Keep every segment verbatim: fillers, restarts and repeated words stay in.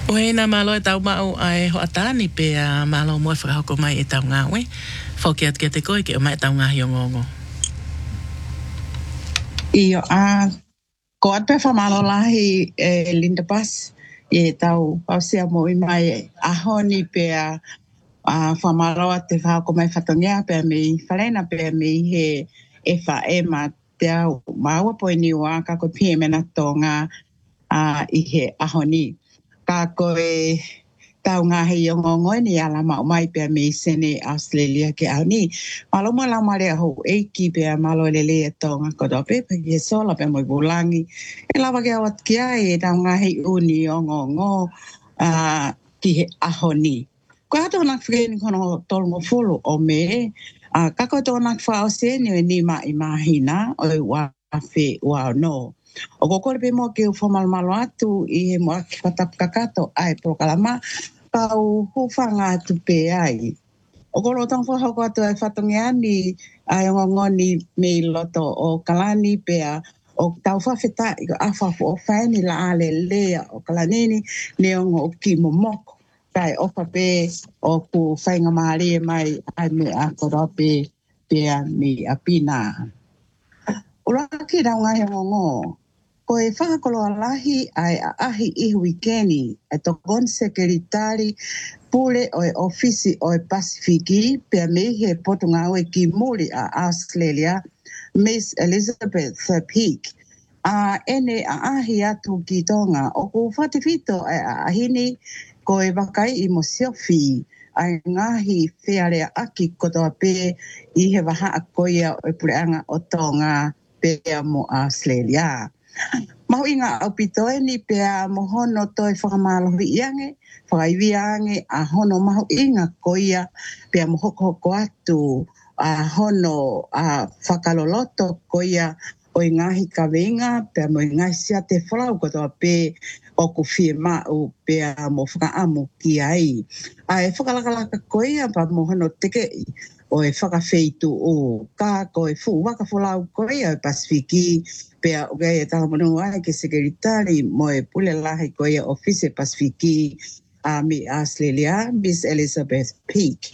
Oe na malo e tau mau ai ho atani pe a malo mo fra ko mai e tau nga we. Fo ke at ke te koi ke o mai tau nga hiongongo. Iyo a ko at pe fa malo lahi e Linda Bus e tau pausia mo i mai a honi pe a a fa malo te fa ko mai fatongia pe me falena pe me he e fa e ma te au mau po ni wa ka ko pe me na tonga a i he a honi ka ko e tau ngā he iongongo ni ala mau mai pe me sene Australia ke au ni malo mo la mare ho e ki pe malo lele e tonga ko do pe pe ke sola pe mo bulangi e lava ke wat kia e tau ngā he uni iongongo a ki he ahoni ko ato nak freni kono tolmo folo o me a kako to nak fa o se ni ni ma imagina o wa fe wa no o ko pe mo ke formal malo atu i mo fatap kakato ai prokalama tau hufanga tu pe ai o ko lo tang fo ha ko to ai fatongiani ai ngoni me loto o kalani pe a o tau fa feta i a fa fo fa ni la ale le o kalanini ne o ki mo moko kai o fa pe o ku fainga mari mai ai me a ko ro pe pe a mi apina ora ki ra nga he ngo ko e whakakolo alahi ai a ahi i wikeni e to kon sekretari pule o e ofisi o e Pasifiki pe me he potunga o e ki muri a Australia Miss Elizabeth Peake a ene a ahi atu ki tonga o ko whatifito ai a ahini ko e wakai i mo siofi ai ngahi whiare aki kotoa pe i he waha a koia o e pureanga o tonga pe mo Australia. Mau inga au pitoe ni pe a mohono toi whakamalo iange, whakaiwiange a hono mau inga koia pe a mohoko hoko atu a hono a whakaloloto koia o ngahi kawenga pe a mo ngahi sia te whalau kotoa pe o ku fie mau pe a mo whakaamu ki ai. A e whakalakalaka koia pa mohono teke o e whakawheitu o ka ko e fu waka whalau koia o Pasifiki pe a ugai e taha manu ai ke sekretari mo e pule lahi koia office Pasifiki a mi Australia, Miss Elizabeth Peake.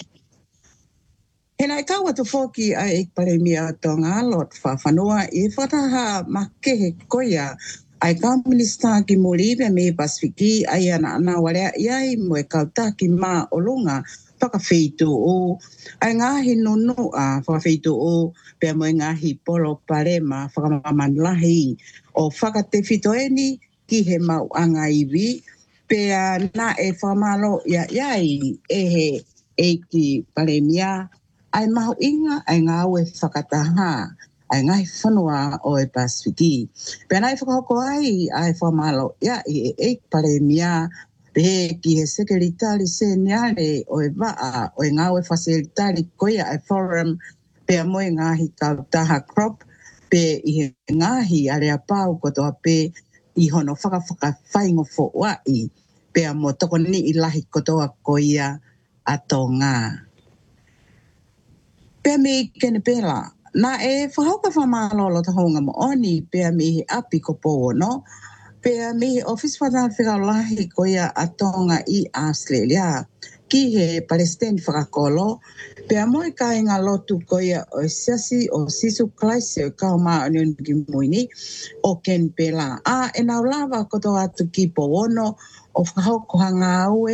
Hena i kaua tu foki ai e pare mi a tonga lot wha whanua i whataha makehe koia ai ka minista ki Moribe me Pasifiki ai ana ana warea iai mo e kautaki ma olunga whakawheitu o ai ngahi nunu a whakawheitu o pe mo ngahi polo parema whakamamalahi o whakatewhitoeni ki he mau anga iwi pe na e whamalo ia iai e he e ki paremia ai mahu inga ai ngau e whakataha ai ngahi whanua o e Pasifiki pe na e whakahoko ai ai whamalo ia e e paremia pe ki he sekretari seniale o e waa o e ngau e fasilitari koia e forum pe mo e ngahi kautaha crop pe i he ngahi ale a pau kotoa pe i hono whaka whaka whaingo fo wai pe a mo toko ni i lahi kotoa koia a tonga. Pe me kene pela na e whahauka whamalolo ta honga mo oni pe me he api ko po no pe me office whata whikaulahi koia a tonga i Australia ki he Palestine whakakolo pe a moe ka inga lotu koia o siasi o sisu klaisi o kao maa onion ki muini o ken pela a e nau lava koto atu ki po ono o whahauko hanga aue